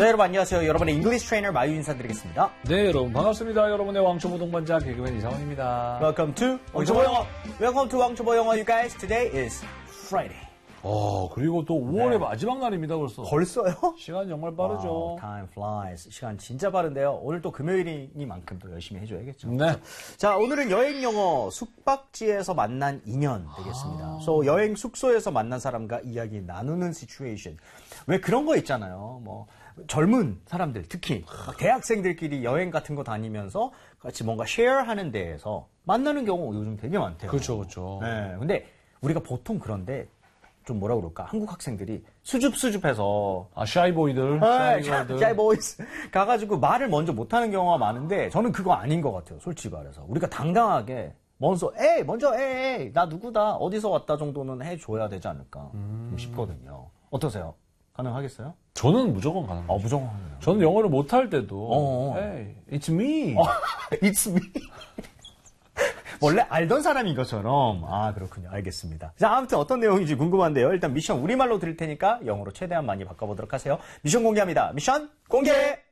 네, 여러분 안녕하세요. 여러분의 잉글리시 트레이너 마유 인사드리겠습니다. 네, 여러분 반갑습니다. 여러분의 왕초보 동반자 개그맨 이상원입니다. Welcome to 왕초보 영어. Welcome to 왕초보 영어, you guys. Today is Friday. 그리고 또 5월의 마지막 날입니다, 벌써. 벌써요? 시간 정말 빠르죠. Time flies. 시간 진짜 빠른데요. 오늘 또 금요일이니만큼 또 열심히 해줘야겠죠. 네. 자, 오늘은 여행 영어 숙박지에서 만난 인연 되겠습니다. So, 여행 숙소에서 만난 사람과 이야기 나누는 situation. 왜 그런 거 있잖아요. 뭐 젊은 사람들, 특히 막 대학생들끼리 여행 같은 거 다니면서 같이 뭔가 쉐어하는 데에서 만나는 경우 요즘 되게 많대요. 그렇죠, 그렇죠. 네, 근데 우리가 보통 그런데 좀 뭐라 그럴까? 한국 학생들이 수줍수줍해서 샤이보이들, 샤이보이스 가가지고 말을 먼저 못하는 경우가 많은데 저는 그거 아닌 것 같아요. 솔직히 말해서 우리가 당당하게 먼저 나 누구다 어디서 왔다 정도는 해줘야 되지 않을까 좀 싶거든요. 어떠세요? 가능하겠어요? 저는 무조건 가능해요. 무조건 가능해요. 저는 영어를 못할 때도 Hey, it's me. It's me. 원래 알던 사람인 것처럼. 그렇군요. 알겠습니다. 자, 아무튼 어떤 내용인지 궁금한데요. 일단 미션 우리말로 드릴 테니까 영어로 최대한 많이 바꿔보도록 하세요. 미션 공개합니다. 미션 공개!